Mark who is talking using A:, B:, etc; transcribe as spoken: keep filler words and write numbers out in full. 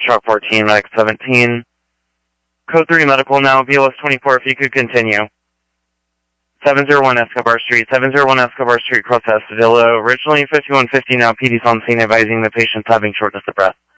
A: Truck fourteen, Medic seventeen. Code three Medical now, B L S twenty-four, if you could continue. seven oh one Escobar Street, seven oh one Escobar Street, Cross Estudillo. Originally fifty-one fifty, now P D's on scene advising the patient's having shortness of breath.